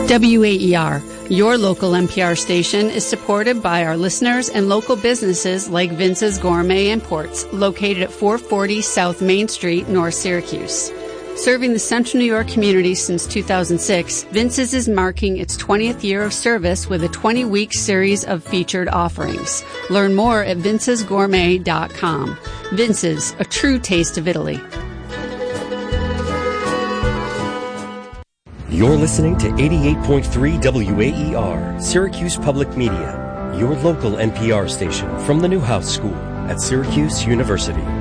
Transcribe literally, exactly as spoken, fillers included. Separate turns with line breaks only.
W A E R, your local N P R station, is supported by our listeners and local businesses like Vince's Gourmet Imports, located at four forty South Main Street, North Syracuse. Serving the Central New York community since two thousand six, Vince's is marking its twentieth year of service with a twenty-week series of featured offerings. Learn more at vinces gourmet dot com. Vince's, a true taste of Italy.
You're listening to eighty-eight point three W A E R, Syracuse Public Media, your local N P R station from the Newhouse School at Syracuse University.